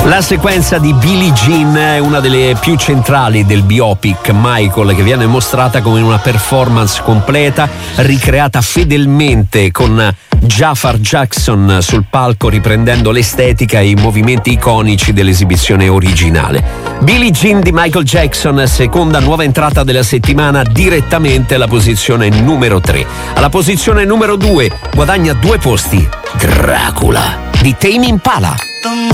La sequenza di Billie Jean è una delle più centrali del biopic Michael, che viene mostrata come una performance completa, ricreata fedelmente con Jafar Jackson sul palco, riprendendo l'estetica e i movimenti iconici dell'esibizione originale. Billie Jean di Michael Jackson, seconda nuova entrata della settimana, direttamente alla posizione numero 3. Alla posizione numero 2 guadagna 2 posti Dracula di Tame Impala.